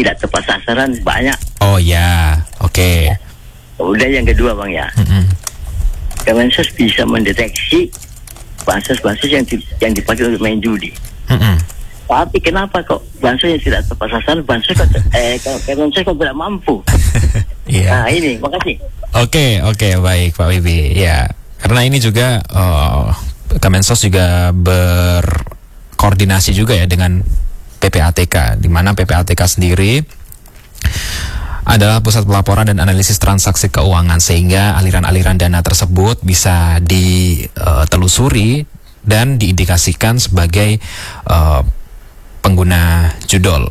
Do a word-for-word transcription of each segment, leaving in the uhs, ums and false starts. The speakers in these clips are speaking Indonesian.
tidak tepat sasaran banyak. Oh ya, oke. Okay. Udah yang kedua bang ya, mm-hmm. Kemensos bisa mendeteksi bansos-bansos yang di, yang dipakai untuk main judi. Mm-hmm. Tapi kenapa kok bansos yang tidak tepat sasaran, bansos kok, eh, Kemensos kok tidak mampu? Yeah. Nah ini, makasih. Oke, okay, oke, okay, baik Pak Wibi. Ya, karena ini juga uh, Kemensos juga berkoordinasi juga ya dengan P P A T K, di mana P P A T K sendiri adalah pusat pelaporan dan analisis transaksi keuangan, sehingga aliran-aliran dana tersebut bisa ditelusuri dan diindikasikan sebagai uh, pengguna judol.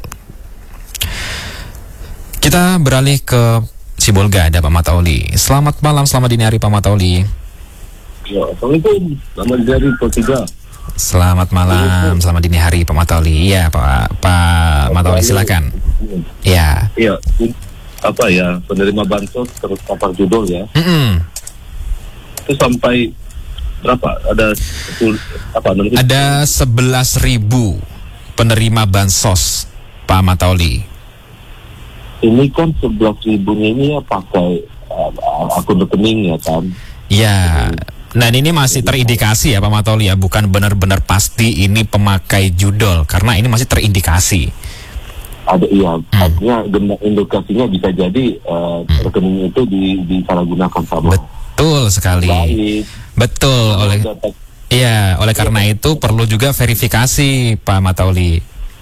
Kita beralih ke Sibolga, ada Pak Matauli. Selamat malam, selamat dini hari Pak Matauli. Ya, Assalamualaikum, selamat dini hari Pak Tiga. Selamat malam, selamat dini hari Pak Matauli. Iya Pak, Pak Matauli silakan. Iya. Iya, apa ya, penerima bansos terus kapal judol ya. Mm-hmm. Itu sampai berapa? Ada sepuluh, apa? Ada sebelas ribu penerima bansos Pak Matauli. Ini kan sebelas ribunya ini ya pakai uh, akun rekening ya kan? Ya. Nah ini masih terindikasi ya Pak Matauli ya, bukan benar-benar pasti ini pemakai judol, karena ini masih terindikasi. Ada iya, hmm. artinya indikasinya bisa jadi uh, hmm. rekening itu di, disalahgunakan sama. Betul sekali. Baik. Betul nah, oleh. Data. Iya, oleh karena ya. Itu perlu juga verifikasi Pak Matauli.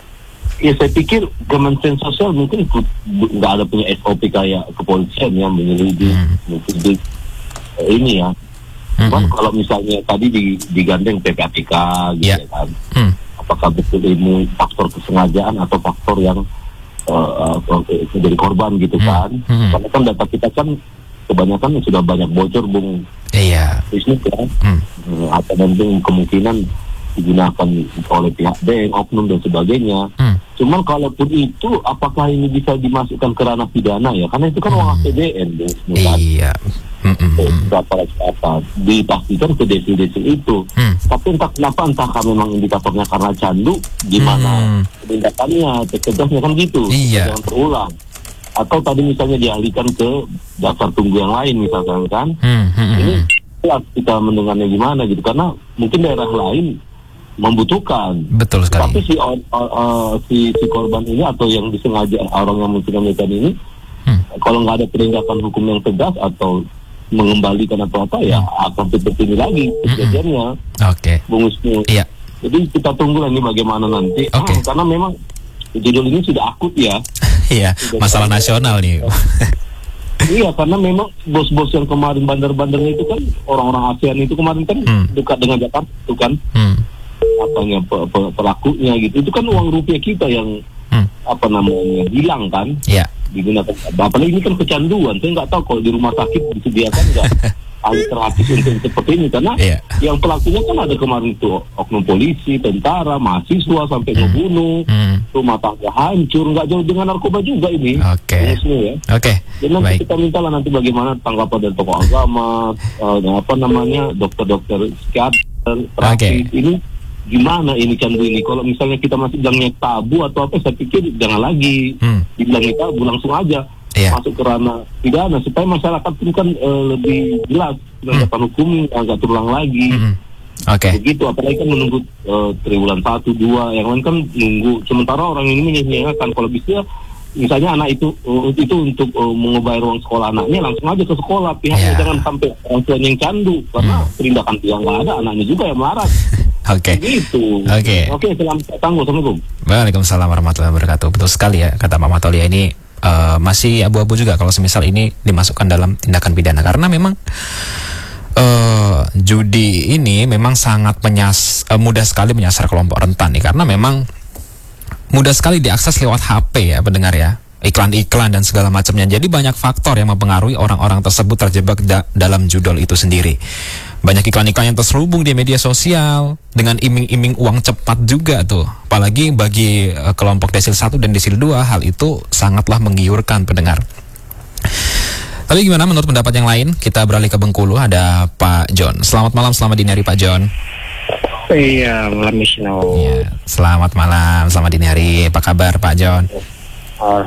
Ya saya pikir Kementerian Sosial mungkin nggak ada punya S O P kayak kepolisian yang menyelidiki hmm. mungkin di, eh, ini ya. Cuman hmm. kalau misalnya tadi digandeng P P A T K gitu yeah. kan. Hmm. Apakah betul ini faktor kesengajaan atau faktor yang uh, uh, jadi korban gitu kan? Hmm. Karena kan data kita kan kebanyakan sudah banyak bocor bung. Iya. Bisnis kan? Hmm. Atau nanti kemungkinan digunakan oleh pihak bank, oknum dan sebagainya. Hmm. Cuman kalaupun itu, apakah ini bisa dimasukkan ke ranah pidana ya? Karena itu kan uang hmm. A P B N, bung. Iya. Berapa apa dipastikan ke desil-desil itu. Hmm. Tapi entah kenapa, entahkah memang indikatornya karena candu, gimana hmm. tindakannya, tegasnya kan gitu, iya. jangan terulang. Atau tadi misalnya dialihkan ke daftar tunggu yang lain misalkan kan. Hmm. Hmm. Ini jelas kita mendengarnya gimana gitu, karena mungkin daerah lain membutuhkan. Betul sekali. Tapi si uh, uh, si, si korban ini atau yang disengaja orang yang mencintai ini, hmm. kalau nggak ada penindakan hukum yang tegas atau mengembalikan atau apa ya hmm. akan seperti ini lagi kejadiannya. Oke. Okay. Bung Wisnu. Iya. Jadi kita tunggu lagi bagaimana nanti. Okay. Ah, karena memang judul ini sudah akut ya. Iya. Masalah nasional nih. Iya, karena memang bos-bos yang kemarin bandar-bandarnya itu kan orang-orang ASEAN itu kemarin kan hmm. dekat dengan Jakarta itu kan. Hmm. Apanya pe pe pelakunya gitu. Itu kan uang rupiah kita yang hmm. apa namanya hilang kan. Iya. Digunakan. Apalagi ini kan kecanduan. Saya nggak tahu kalau di rumah sakit disediakan nggak ahli terapi untuk seperti ini, karena yeah. yang pelakunya kan ada kemarin itu oknum polisi, tentara, mahasiswa sampai mm. ngebunuh, mm. rumah tangga hancur, nggak jauh dengan narkoba juga ini. Oke. Okay. Ya. Oke. Okay. Dan nanti kita mintalah nanti bagaimana tanggapan dari tokoh agama, uh, apa namanya dokter-dokter psikiater, terapi okay. ini. Gimana ini candu ini? Kalau misalnya kita masih bilangnya tabu atau apa, saya pikir jangan lagi hmm. dibilangnya tabu, langsung aja yeah. masuk ke ranah pidana supaya masyarakat itu kan uh, lebih jelas penegakan hmm. hukum nggak terulang lagi. Hmm. Oke. Okay. Begitu, apalagi kan menunggu uh, triwulan satu, dua, yang lain kan nunggu. Sementara orang ini menyanyikan kalau bisa, misalnya anak itu uh, itu untuk uh, mengubah ruang sekolah anaknya, langsung aja ke sekolah. Pihaknya yeah. jangan sampai orang tuanya yang candu, karena hmm. tindakan dia nggak ada, anaknya juga yang marah. Oke. Okay. Gitu. Oke. Okay. Oke, okay, selamat datang. Assalamualaikum. Waalaikumsalam warahmatullahi wabarakatuh. Betul sekali ya kata Pak Matauli, ini uh, masih abu-abu juga kalau semisal ini dimasukkan dalam tindakan pidana, karena memang uh, judi ini memang sangat menyas, uh, mudah sekali menyasar kelompok rentan nih, karena memang mudah sekali diakses lewat H P ya pendengar ya, iklan-iklan dan segala macamnya. Jadi banyak faktor yang mempengaruhi orang-orang tersebut terjebak da dalam judol itu sendiri. Banyak iklan-iklan yang terselubung di media sosial dengan iming-iming uang cepat juga tuh. Apalagi bagi uh, kelompok desil satu dan desil dua, hal itu sangatlah menggiurkan pendengar. Tapi gimana menurut pendapat yang lain? Kita beralih ke Bengkulu, ada Pak John. Selamat malam, selamat dini hari Pak John. Iya, malam Wisnu. Ya, selamat malam, selamat dini hari. Apa kabar Pak John? Uh,